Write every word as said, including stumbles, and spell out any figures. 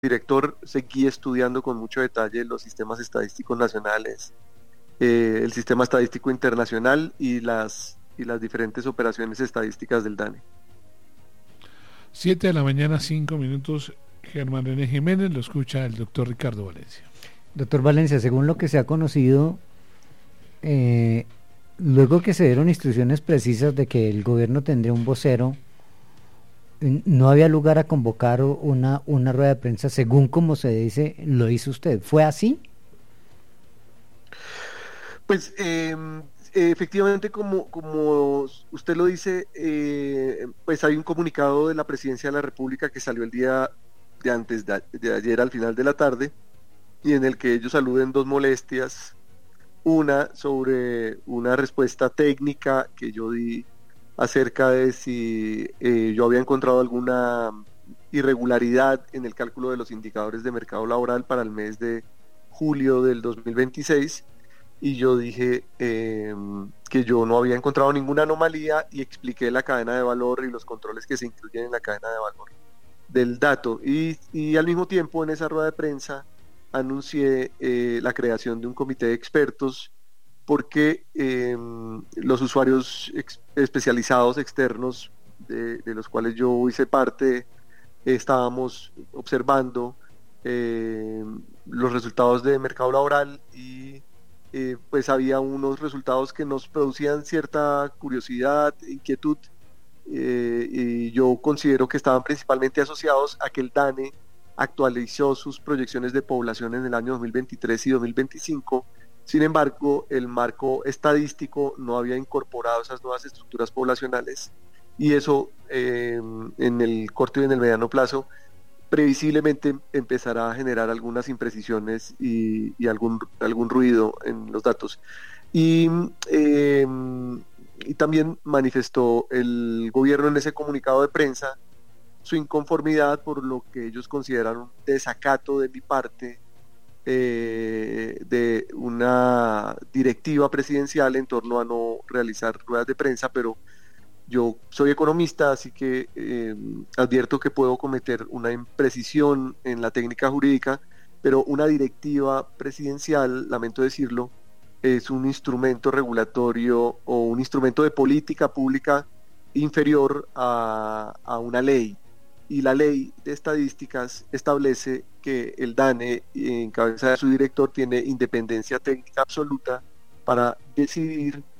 director seguí estudiando con mucho detalle los sistemas estadísticos nacionales, eh, el sistema estadístico internacional y las, y las diferentes operaciones estadísticas del DANE. Siete de la mañana, cinco minutos. Germán René Jiménez, lo escucha el doctor Ricardo Valencia. Doctor Valencia, según lo que se ha conocido, eh, luego que se dieron instrucciones precisas de que el gobierno tendría un vocero, no había lugar a convocar una, una rueda de prensa, según como se dice, lo hizo usted. ¿Fue así? Pues eh, efectivamente, como, como usted lo dice, eh, pues hay un comunicado de la Presidencia de la República que salió el día de antes de, de ayer al final de la tarde, y en el que ellos aluden dos molestias. Una sobre una respuesta técnica que yo di acerca de si eh, yo había encontrado alguna irregularidad en el cálculo de los indicadores de mercado laboral para el mes de julio del dos mil veintiséis, y yo dije eh, que yo no había encontrado ninguna anomalía, y expliqué la cadena de valor y los controles que se incluyen en la cadena de valor del dato, y, y al mismo tiempo en esa rueda de prensa anuncié eh, la creación de un comité de expertos, porque eh, los usuarios ex especializados externos de, de los cuales yo hice parte, eh, estábamos observando eh, los resultados de mercado laboral, y eh, pues había unos resultados que nos producían cierta curiosidad, inquietud, eh, y yo considero que estaban principalmente asociados a que el DANE actualizó sus proyecciones de población en el año dos mil veintitrés y dos mil veinticinco. Sin embargo, el marco estadístico no había incorporado esas nuevas estructuras poblacionales, y eso eh, en el corto y en el mediano plazo previsiblemente empezará a generar algunas imprecisiones y, y algún, algún ruido en los datos. Y, eh, y también manifestó el gobierno en ese comunicado de prensa su inconformidad por lo que ellos consideran un desacato de mi parte eh, de una directiva presidencial en torno a no realizar ruedas de prensa, pero yo soy economista, así que eh, advierto que puedo cometer una imprecisión en la técnica jurídica, pero una directiva presidencial, lamento decirlo, es un instrumento regulatorio o un instrumento de política pública inferior a, a una ley. Y la ley de estadísticas establece que el DANE, en cabeza de su director, tiene independencia técnica absoluta para decidir